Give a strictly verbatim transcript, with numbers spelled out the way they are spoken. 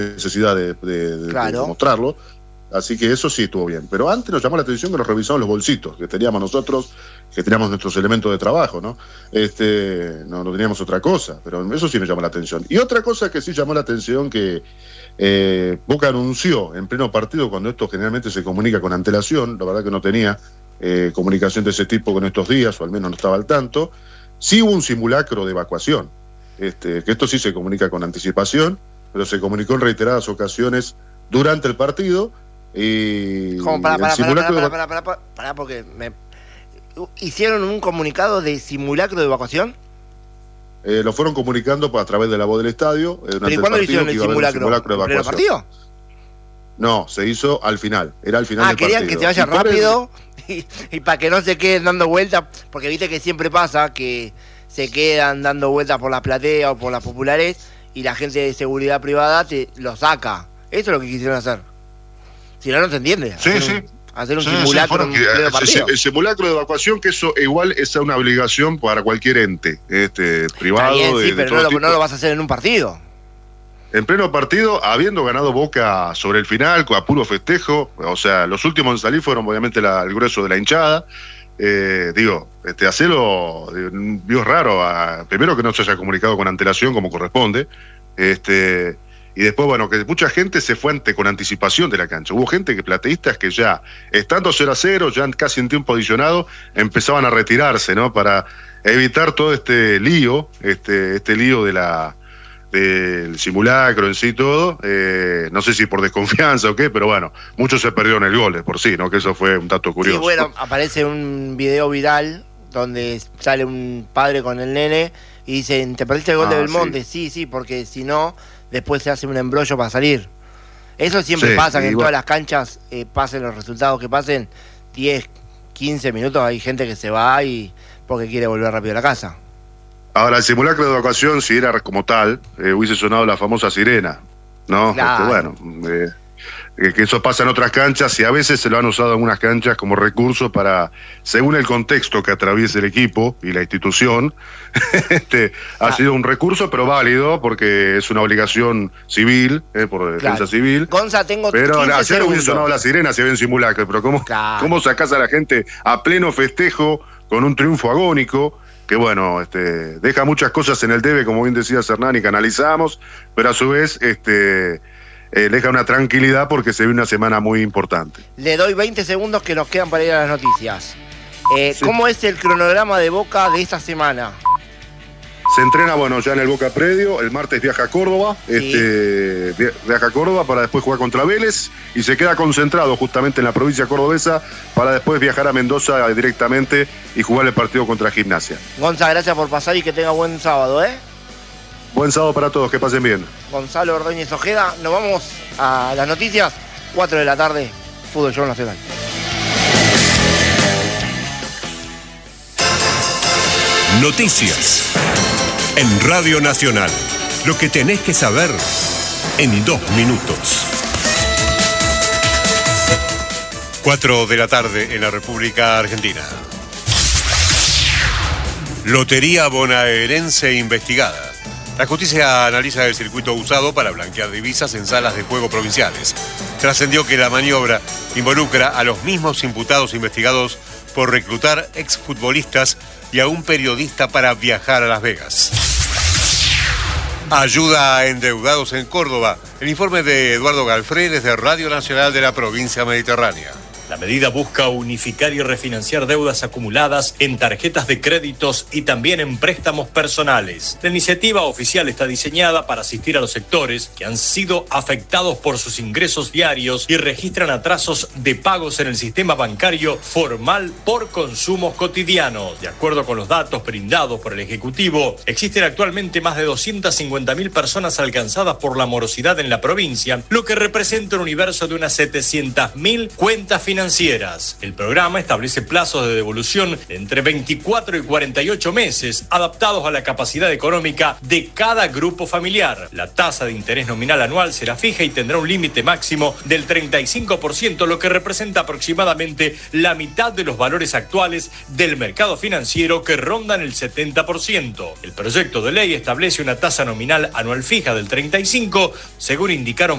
necesidad de, de, claro. de mostrarlo. Así que eso sí estuvo bien. Pero antes nos llamó la atención que nos revisamos los bolsitos que teníamos nosotros, que teníamos nuestros elementos de trabajo, ¿no? Este, no, no teníamos otra cosa, pero eso sí me llamó la atención. Y otra cosa que sí llamó la atención que eh, Boca anunció en pleno partido, cuando esto generalmente se comunica con antelación, la verdad que no tenía eh, comunicación de ese tipo con estos días, o al menos no estaba al tanto, sí hubo un simulacro de evacuación, este, que esto sí se comunica con anticipación, pero se comunicó en reiteradas ocasiones durante el partido. Y ¿Cómo? Para, para, para, para, para, para, para, para, para, porque me... ¿Hicieron un comunicado de simulacro de evacuación? Eh, lo fueron comunicando a través de la voz del estadio. Eh, ¿Pero y cuándo lo hicieron el simulacro? simulacro de ¿En el partido? No, se hizo al final. Era al final ah, del partido. Ah, querían que se vaya rápido el... y, y para que no se queden dando vueltas, porque viste que siempre pasa que se quedan dando vueltas por las plateas o por las populares y la gente de seguridad privada te lo saca. Eso es lo que quisieron hacer. Si no, no se entiende. Sí, hacer sí. Un, hacer un sí, simulacro sí, en pleno partido. El simulacro de evacuación, que eso igual es una obligación para cualquier ente este, privado. Está bien, sí, de, de pero no lo, no lo vas a hacer en un partido. En pleno partido, habiendo ganado Boca sobre el final, a puro festejo, o sea, los últimos en salir fueron obviamente la, el grueso de la hinchada. Eh, digo, este, hacerlo, Dios raro, a, primero que no se haya comunicado con antelación como corresponde, este... Y después, bueno, que mucha gente se fue ante, con anticipación de la cancha. Hubo gente, que plateístas, que ya, estando cero a cero, ya casi en tiempo adicionado, empezaban a retirarse, ¿no? Para evitar todo este lío, este, este lío de la del simulacro en sí todo. Eh, no sé si por desconfianza o qué, pero bueno, muchos se perdieron el gol de por sí, ¿no? Que eso fue un dato curioso. Sí, bueno, aparece un video viral donde sale un padre con el nene y dicen, ¿te perdiste el gol ah, de Belmonte? Sí. sí, sí, porque si no... después se hace un embrollo para salir. Eso siempre sí, pasa, que en bueno. todas las canchas eh, pasen los resultados que pasen, diez, quince minutos hay gente que se va y porque quiere volver rápido a la casa. Ahora, el simulacro de evacuación, si era como tal, eh, hubiese sonado la famosa sirena, ¿no? Claro. Este, bueno, eh, que eso pasa en otras canchas y a veces se lo han usado en algunas canchas como recurso para, según el contexto que atraviese el equipo y la institución, este, ah. ha sido un recurso pero válido porque es una obligación civil, eh, por defensa claro. civil. Gonza, tengo pero ayer hubiese sonado la sirena si había un simulacro, pero ¿cómo, claro. ¿cómo sacás a la gente a pleno festejo con un triunfo agónico? Que bueno, este, deja muchas cosas en el debe, como bien decía Hernán, y que analizamos, pero a su vez este, eh, deja una tranquilidad porque se ve una semana muy importante. Le doy veinte segundos que nos quedan para ir a las noticias. Eh, sí. ¿Cómo es el cronograma de Boca de esta semana? Se entrena, bueno, ya en el Boca Predio, el martes viaja a Córdoba, sí. este, viaja a Córdoba para después jugar contra Vélez y se queda concentrado justamente en la provincia cordobesa para después viajar a Mendoza directamente y jugar el partido contra Gimnasia. Gonza, gracias por pasar y que tenga buen sábado, ¿eh? Buen sábado para todos, que pasen bien. Gonzalo Ordóñez Ojeda, nos vamos a las noticias, cuatro de la tarde, Fútbol Show Nacional. Noticias en Radio Nacional. Lo que tenés que saber en dos minutos. Cuatro de la tarde en la República Argentina. Lotería bonaerense investigada. La justicia analiza el circuito usado para blanquear divisas en salas de juego provinciales. Trascendió que la maniobra involucra a los mismos imputados investigados por reclutar exfutbolistas y a un periodista para viajar a Las Vegas. Ayuda a endeudados en Córdoba. El informe de Eduardo Galfré desde Radio Nacional de la provincia mediterránea. La medida busca unificar y refinanciar deudas acumuladas en tarjetas de créditos y también en préstamos personales. La iniciativa oficial está diseñada para asistir a los sectores que han sido afectados por sus ingresos diarios y registran atrasos de pagos en el sistema bancario formal por consumos cotidianos. De acuerdo con los datos brindados por el Ejecutivo, existen actualmente más de doscientas cincuenta mil personas alcanzadas por la morosidad en la provincia, lo que representa un universo de unas setecientas mil cuentas financieras. financieras. El programa establece plazos de devolución entre veinticuatro y cuarenta y ocho meses, adaptados a la capacidad económica de cada grupo familiar. La tasa de interés nominal anual será fija y tendrá un límite máximo del treinta y cinco por ciento, lo que representa aproximadamente la mitad de los valores actuales del mercado financiero, que rondan el setenta por ciento. El proyecto de ley establece una tasa nominal anual fija del treinta y cinco por ciento, según indicaron